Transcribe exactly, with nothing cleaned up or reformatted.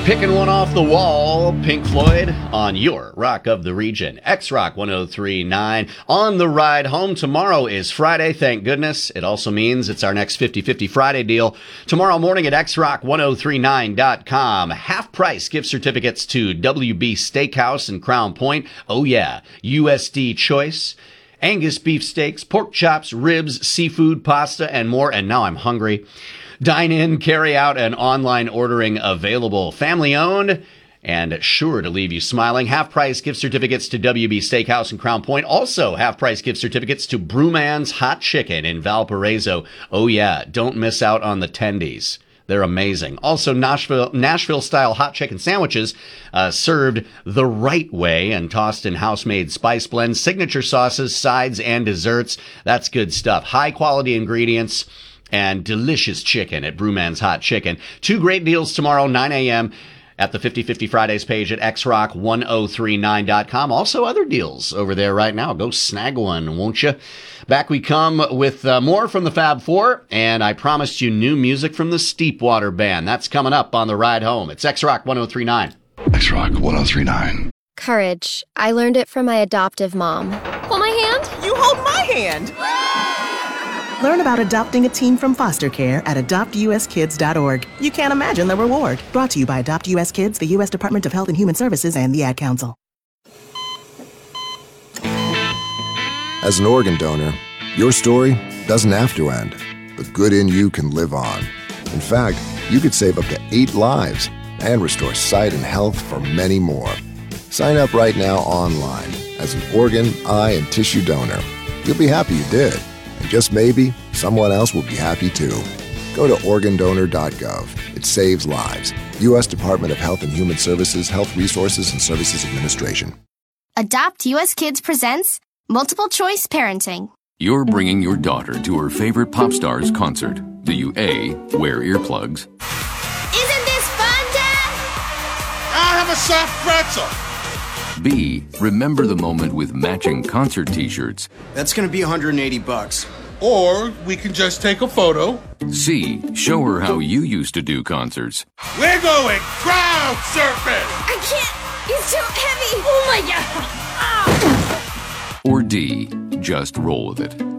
Picking one off the wall, Pink Floyd on your Rock of the Region. X-Rock one oh three point nine. On the ride home, tomorrow is Friday, thank goodness. It also means it's our next fifty-fifty Friday deal. Tomorrow morning at X Rock ten thirty-nine dot com. Half-price gift certificates to W B Steakhouse in Crown Point. Oh yeah, U S D choice. Angus beef steaks, pork chops, ribs, seafood, pasta, and more. And now I'm hungry. Dine in, carry out, and online ordering available. Family owned and sure to leave you smiling. Half-price gift certificates to W B Steakhouse in Crown Point. Also, half-price gift certificates to Brewman's Hot Chicken in Valparaiso. Oh yeah, don't miss out on the tendies. They're amazing. Also, Nashville, Nashville-style hot chicken sandwiches uh, served the right way and tossed in house-made spice blends, signature sauces, sides, and desserts. That's good stuff. High-quality ingredients and delicious chicken at Brewman's Hot Chicken. Two great deals tomorrow, nine a.m. at the fifty-fifty Fridays page at X Rock ten thirty-nine dot com. Also, other deals over there right now. Go snag one, won't you? Back we come with uh, more from the Fab Four, and I promised you new music from the Steepwater Band. That's coming up on the ride home. It's X Rock ten thirty-nine. X Rock ten thirty-nine. Courage. I learned it from my adoptive mom. Hold my hand. You hold my hand. Learn about adopting a teen from foster care at adopt u s kids dot org. You can't imagine the reward. Brought to you by Adopt U S Kids, the U S Department of Health and Human Services, and the Ad Council. As an organ donor, your story doesn't have to end. The good in you can live on. In fact, you could save up to eight lives and restore sight and health for many more. Sign up right now online as an organ, eye, and tissue donor. You'll be happy you did. And just maybe, someone else will be happy too. Go to organ donor dot gov. It saves lives. U S Department of Health and Human Services, Health Resources and Services Administration. Adopt U S Kids presents Multiple Choice Parenting. You're bringing your daughter to her favorite pop star's concert. Do you A, wear earplugs? Isn't this fun, Dad? I'll have a soft pretzel. B, remember the moment with matching concert t-shirts. That's gonna be one hundred eighty bucks. Or we can just take a photo. C, show her how you used to do concerts. We're going crowd surfing. I can't. It's too heavy. Oh my God. Ah. Or D, just roll with it.